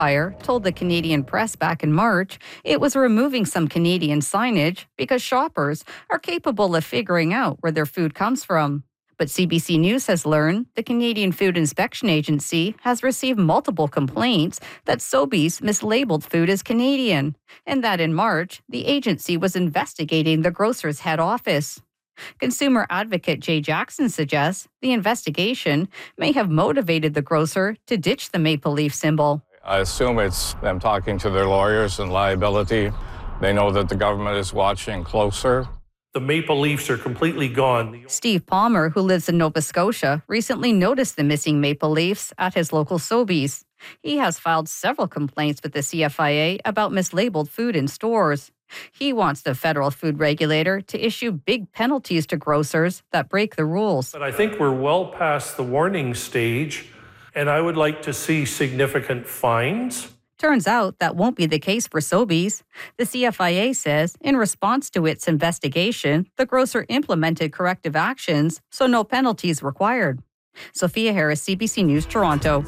Empire told the Canadian press back in March it was removing some Canadian signage because shoppers are capable of figuring out where their food comes from. But CBC News has learned the Canadian Food Inspection Agency has received multiple complaints that Sobeys mislabeled food as Canadian, and that in March, the agency was investigating the grocer's head office. Consumer advocate Jay Jackson suggests the investigation may have motivated the grocer to ditch the maple leaf symbol. I assume it's them talking to their lawyers and liability. They know that the government is watching closer. The maple leaves are completely gone. Steve Palmer, who lives in Nova Scotia, recently noticed the missing maple leaves at his local Sobeys. He has filed several complaints with the CFIA about mislabeled food in stores. He wants the federal food regulator to issue big penalties to grocers that break the rules. But I think we're well past the warning stage, and I would like to see significant fines. Turns out that won't be the case for Sobeys. The CFIA says in response to its investigation, the grocer implemented corrective actions, so no penalties required. Sophia Harris, CBC News, Toronto.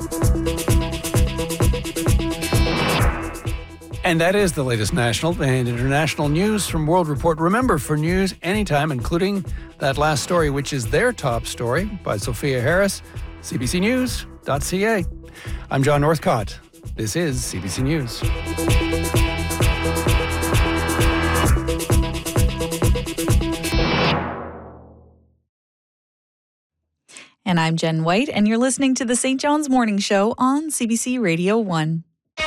And that is the latest national and international news from World Report. Remember, for news anytime, including that last story, which is their top story by Sophia Harris, cbcnews.ca. I'm John Northcott. This is CBC News. And I'm Jen White, and you're listening to the St. John's Morning Show on CBC Radio 1.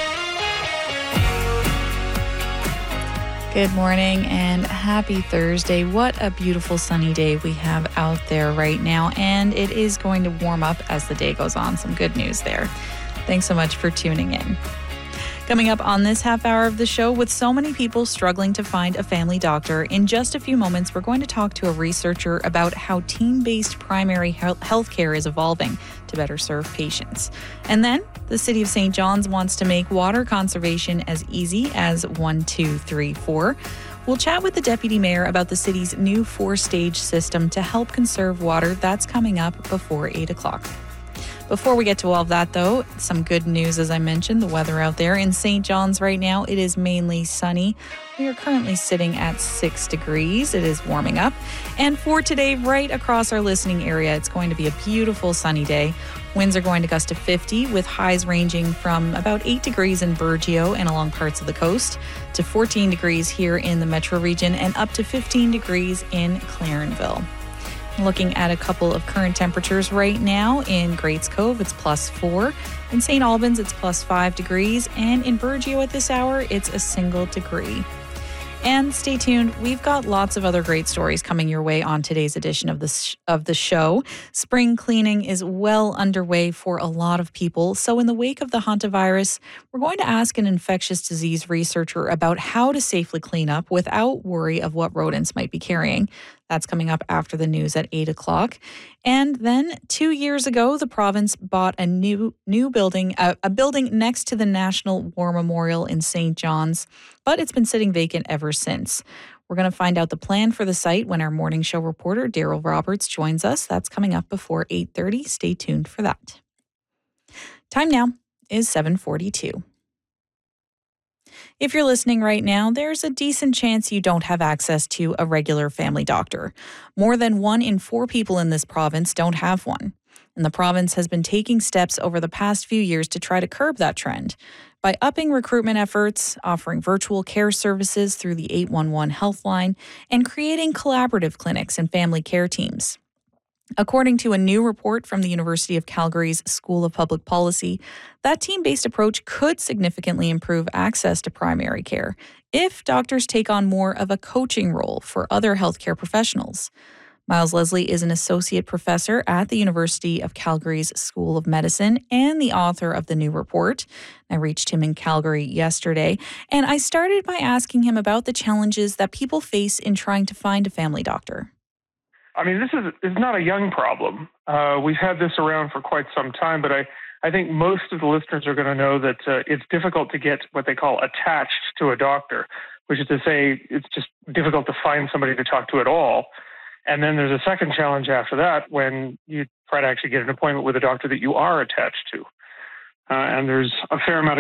Good morning and happy Thursday. What a beautiful sunny day we have out there right now, and it is going to warm up as the day goes on. Some good news there. Thanks so much for tuning in. Coming up on this half hour of the show, with so many people struggling to find a family doctor, in just a few moments, we're going to talk to a researcher about how team-based primary health care is evolving to better serve patients. And then the City of St. John's wants to make water conservation as easy as 1, 2, 3, 4. We'll chat with the Deputy Mayor about the city's new 4-stage system to help conserve water. That's coming up before 8 o'clock. Before we get to all of that, though, some good news, as I mentioned, the weather out there. In St. John's right now, it is mainly sunny. We are currently sitting at 6 degrees. It is warming up. And for today, right across our listening area, it's going to be a beautiful sunny day. Winds are going to gust to 50, with highs ranging from about 8 degrees in Burgeo and along parts of the coast to 14 degrees here in the metro region and up to 15 degrees in Clarenville. Looking at a couple of current temperatures right now, in Greats Cove, it's +4. In St. Albans, it's +5 degrees. And in Burgeo at this hour, it's a single degree. And stay tuned. We've got lots of other great stories coming your way on today's edition of the show. Spring cleaning is well underway for a lot of people. So in the wake of the hantavirus, we're going to ask an infectious disease researcher about how to safely clean up without worry of what rodents might be carrying. That's coming up after the news at 8 o'clock. And then 2 years ago, the province bought a new building, a building next to the National War Memorial in St. John's, but it's been sitting vacant ever since. We're going to find out the plan for the site when our morning show reporter, Daryl Roberts, joins us. That's coming up before 8:30. Stay tuned for that. Time now is 7:42. If you're listening right now, there's a decent chance you don't have access to a regular family doctor. More than 1 in 4 people in this province don't have one. And the province has been taking steps over the past few years to try to curb that trend by upping recruitment efforts, offering virtual care services through the 811 health line, and creating collaborative clinics and family care teams. According to a new report from the University of Calgary's School of Public Policy, that team-based approach could significantly improve access to primary care if doctors take on more of a coaching role for other healthcare professionals. Miles Leslie is an associate professor at the University of Calgary's School of Medicine and the author of the new report. I reached him in Calgary yesterday, and I started by asking him about the challenges that people face in trying to find a family doctor. I mean, this is not a young problem. We've had this around for quite some time, but I think most of the listeners are going to know that it's difficult to get what they call attached to a doctor, which is to say it's just difficult to find somebody to talk to at all. And then there's a second challenge after that when you try to actually get an appointment with a doctor that you are attached to. And there's a fair amount of